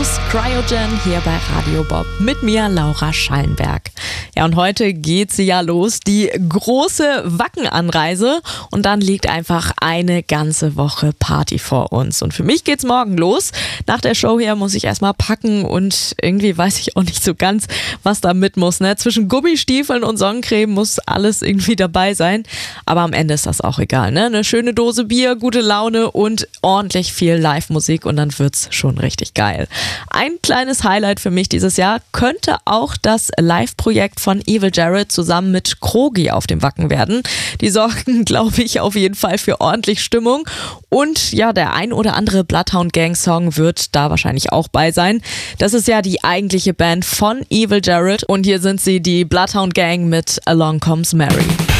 ist Cryogen hier bei Radio Bob mit mir, Laura Schallenberg. Ja, und heute geht sie ja los, die große Wacken-Anreise, und dann liegt einfach eine ganze Woche Party vor uns. Und für mich geht's morgen los. Nach der Show hier muss ich erstmal packen und irgendwie weiß ich auch nicht so ganz, was da mit muss. Ne? Zwischen Gummistiefeln und Sonnencreme muss alles irgendwie dabei sein. Aber am Ende ist das auch egal. Ne? Eine schöne Dose Bier, gute Laune und ordentlich viel Live-Musik und dann wird's schon richtig geil. Ein kleines Highlight für mich dieses Jahr könnte auch das Live-Projekt von Evil Jared zusammen mit Krogi auf dem Wacken werden. Die sorgen, glaube ich, auf jeden Fall für ordentlich Stimmung. Und ja, der ein oder andere Bloodhound Gang Song wird da wahrscheinlich auch bei sein. Das ist ja die eigentliche Band von Evil Jared und hier sind sie, die Bloodhound Gang mit Along Comes Mary.